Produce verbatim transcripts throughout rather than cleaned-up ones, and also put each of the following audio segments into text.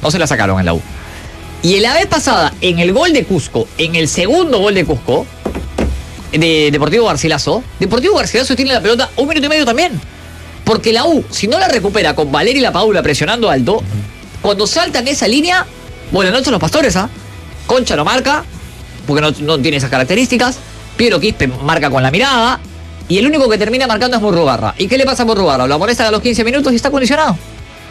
no se la sacaron en la U. Y la vez pasada, en el gol de Cusco, en el segundo gol de Cusco, de Deportivo Garcilaso, Deportivo Garcilaso tiene la pelota un minuto y medio también. Porque la U, si no la recupera con Valeri y La Padula presionando alto, cuando saltan esa línea, buenas noches los Pastores, ¿ah? ¿eh? Concha lo marca, porque no, no tiene esas características. Piero Quispe marca con la mirada. Y el único que termina marcando es Murrugarra. ¿Y qué le pasa a Murrugarra? Lo amonestan a los quince minutos y está condicionado.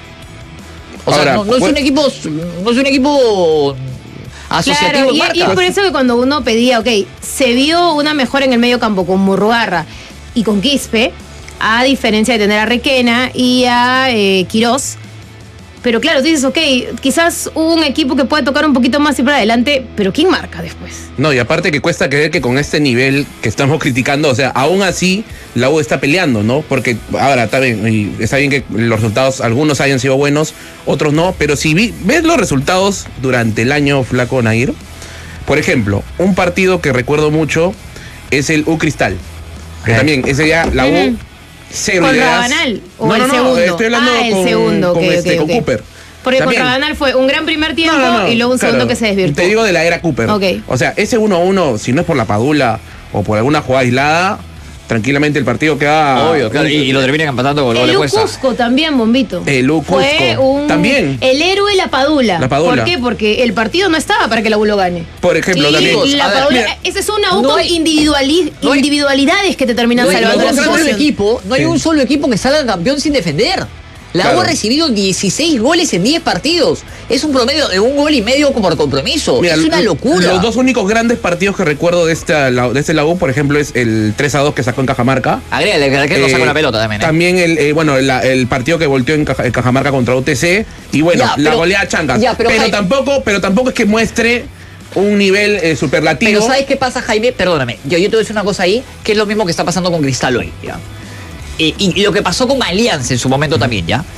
O sea, Ahora, no, no, es un equipo, no es un equipo asociativo. Claro, y, y es por eso que cuando uno pedía, ok, se vio una mejora en el medio campo con Murrugarra y con Quispe, a diferencia de tener a Requena y a eh, Quirós. Pero claro, tú dices, ok, quizás hubo un equipo que puede tocar un poquito más y para adelante, pero ¿quién marca después? No, y aparte que cuesta creer que con este nivel que estamos criticando, o sea, aún así la U está peleando, ¿no? Porque ahora está bien, y está bien que los resultados, algunos hayan sido buenos, otros no, pero si vi, ves los resultados durante el año, Flaco Nair, por ejemplo, un partido que recuerdo mucho es el U Cristal, que eh. también ese ya la U... Uh-huh. Cero ¿Con ideas. Rabanal? ¿O no, el no, no, segundo? Estoy hablando ah, el con, segundo, con, okay, este, okay, con okay. Cooper. Porque También. con Rabanal fue un gran primer tiempo no, no, no, y luego un claro, segundo que se desvirtuó. Te digo de la era Cooper. Okay. O sea, ese uno a uno, si no es por la Padula o por alguna jugada aislada, tranquilamente el partido queda... Obvio, claro, y, y lo terminan empatando con el gol de El U Cuesta. Cusco también, Bombito. El U Cusco. Fue un... También. El héroe La Padula. La Padula. ¿Por qué? Porque el partido no estaba para que la U lo gane. Por ejemplo, y también. La ver, Padula, mira, esa es una U no con hay, individuali no hay, individualidades que te terminan no hay, salvando no, la no, situación. Equipo, no hay sí. un solo equipo que salga campeón sin defender. La claro. U ha recibido dieciséis goles en diez partidos. Es un promedio de un gol y medio por compromiso. Mira, es una locura. Los dos únicos grandes partidos que recuerdo de este, de este la U, por ejemplo, es el tres a dos que sacó en Cajamarca. Agrégale, que eh, no sacó la pelota también. ¿eh? También el, eh, bueno, la, el partido que volteó en, Caja, en Cajamarca contra U T C. Y bueno, ya, pero, la goleada a Chancas. Ya, pero pero, tampoco, pero tampoco es que muestre un nivel eh, superlativo. Pero ¿sabes qué pasa, Jaime? Perdóname. Yo, yo te voy a decir una cosa ahí, que es lo mismo que está pasando con Cristal hoy. ¿ya? Y, y, y lo que pasó con Alianza en su momento también, ¿ya?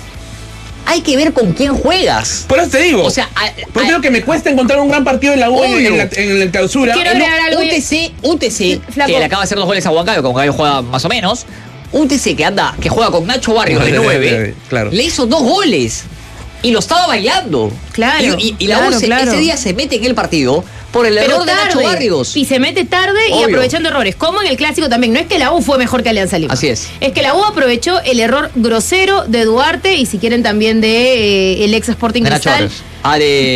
Hay que ver con quién juegas. Por eso te digo. O sea, por eso que me cuesta encontrar un gran partido en la U en, en, la, en la clausura. Quiero agregar algo. U T C, U T C, Flaco, que le acaba de hacer dos goles a Huancayo, que Huancayo juega más o menos. U T C que anda, que juega con Nacho Barrios de nueve, claro. le hizo dos goles. Y lo estaba bailando. Claro. Y, y, y la claro, U claro. ese día se mete en el partido por el error de Nacho Barrios. Y se mete tarde Obvio. y aprovechando errores. Como en el clásico también. No es que la U fue mejor que Alianza Lima. Así es. Es que la U aprovechó el error grosero de Duarte y si quieren también de eh, el ex Sporting de Cristal. Nacho ah,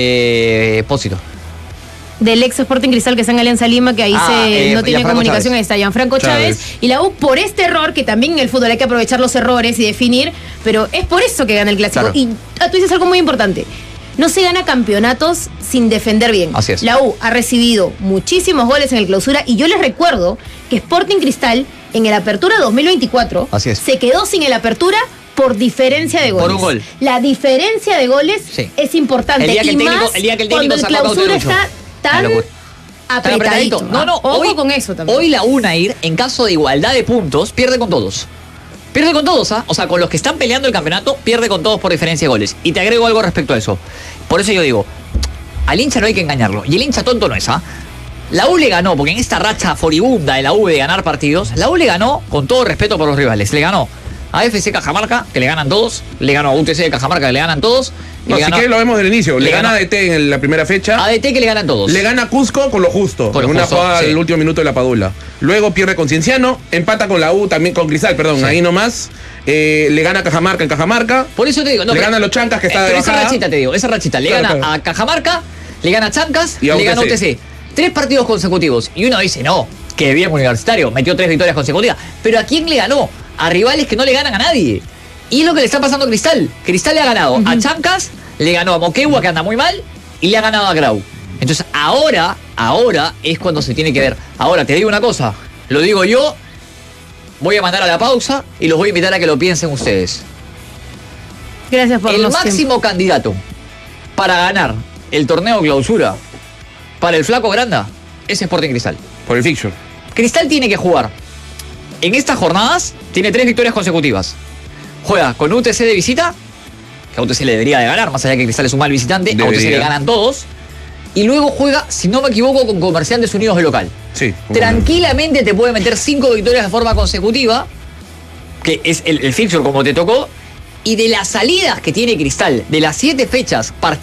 de Espósito. Del ex Sporting Cristal que está en Alianza Lima, que ahí ah, se, eh, no tiene comunicación, Chávez. Ahí está Gianfranco Chávez. Chávez. Y la U por este error, que también en el fútbol hay que aprovechar los errores y definir, pero es por eso que gana el clásico. Claro. Y ah, tú dices algo muy importante. No se gana campeonatos sin defender bien. Así es. La U ha recibido muchísimos goles en el clausura y yo les recuerdo que Sporting Cristal en el Apertura dos mil veinticuatro Así es. se quedó sin el Apertura por diferencia de goles. Por un gol. La diferencia de goles sí. es importante. El día que el y técnico, más el día que el cuando el clausura está tan apretadito. No, no, ojo hoy, con eso también. Hoy la UNAIR, en caso de igualdad de puntos, pierde con todos. Pierde con todos, ¿ah? ¿eh? O sea, con los que están peleando el campeonato, pierde con todos por diferencia de goles. Y te agrego algo respecto a eso. Por eso yo digo, al hincha no hay que engañarlo. Y el hincha tonto no es, ¿ah? ¿eh? La U le ganó, porque en esta racha furibunda de la U de ganar partidos, la U le ganó, con todo respeto por los rivales, le ganó a F C Cajamarca, que le ganan todos, le ganó a U T C de Cajamarca, que le ganan todos. No, si quieres lo vemos del inicio. Le, le gana a A D T en la primera fecha. A D T que le ganan todos. Le gana a Cusco con lo justo. Con lo una justo, jugada sí. al último minuto de la Padula. Luego pierde con Cienciano, empata con la U, también con Cristal, perdón, sí. ahí nomás. Eh, le gana a Cajamarca en Cajamarca. Por eso te digo, no, le pero, gana a los Chancas que eh, está de bajada. Esa rachita te digo, esa rachita. Le claro, gana claro. a Cajamarca, le gana a Chancas, y a le gana a U T C. Tres partidos consecutivos. Y uno dice, no, que bien Universitario, metió tres victorias consecutivas. Pero ¿a quién le ganó? A rivales que no le ganan a nadie. Y es lo que le está pasando a Cristal. Cristal le ha ganado uh-huh. a Chancas, le ganó a Moquegua, que anda muy mal, y le ha ganado a Grau. Entonces ahora, ahora es cuando se tiene que ver. Ahora, te digo una cosa, lo digo yo, voy a mandar a la pausa y los voy a invitar a que lo piensen ustedes. Gracias por El los máximo tiempos. candidato para ganar el torneo clausura para el flaco Granda es Sporting Cristal. Por el fixture. Cristal tiene que jugar. En estas jornadas tiene tres victorias consecutivas. Juega con U T C de visita, que a U T C le debería de ganar, más allá que Cristal es un mal visitante, debería. A U T C le ganan todos. Y luego juega, si no me equivoco, con Comerciantes Unidos de local. Sí. Tranquilamente no. te puede meter cinco victorias de forma consecutiva, que es el, el fixture como te tocó. Y de las salidas que tiene Cristal, de las siete fechas partidas,